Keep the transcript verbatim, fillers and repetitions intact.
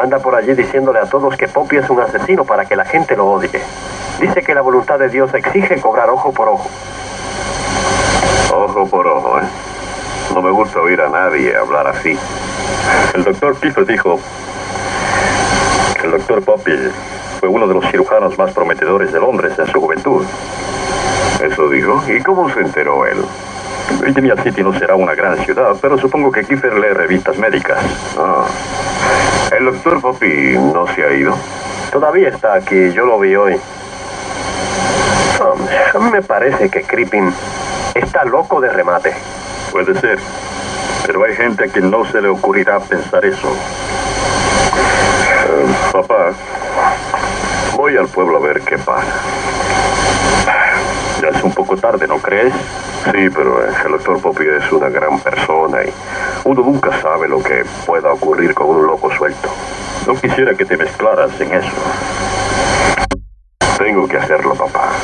Anda por allí diciéndole a todos que Poppy es un asesino para que la gente lo odie. Dice que la voluntad de Dios exige cobrar ojo por ojo. Ojo por ojo, ¿eh? No me gusta oír a nadie hablar así. El doctor Clifford dijo que el doctor Poppy fue uno de los cirujanos más prometedores de Londres en su juventud. ¿Eso dijo? ¿Y cómo se enteró él? Virginia City no será una gran ciudad, pero supongo que Clifford lee revistas médicas. Ah. ¿El doctor Poppy no se ha ido? Todavía está aquí, yo lo vi hoy. A mí me parece que Crippen está loco de remate. Puede ser, pero hay gente a quien no se le ocurrirá pensar eso. Uh, papá, voy al pueblo a ver qué pasa. Ya es un poco tarde, ¿no crees? Sí, pero el doctor Poppy es una gran persona y uno nunca sabe lo que pueda ocurrir con un loco suelto. No quisiera que te mezclaras en eso. Tengo que hacerlo, papá.